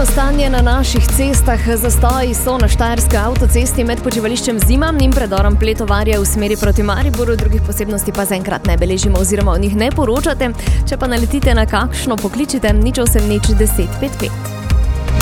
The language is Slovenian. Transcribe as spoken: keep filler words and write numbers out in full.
Trenutno stanje na naših cestah, zastoji so na štajerski avtocesti med počivališčem Zima in predorom Pletovarje v smeri proti Mariboru, drugih posebnosti pa zaenkrat ne beležimo oziroma o njih ne poročate. Če pa naletite na kakšno, pokličite nič osem nič deset pet pet.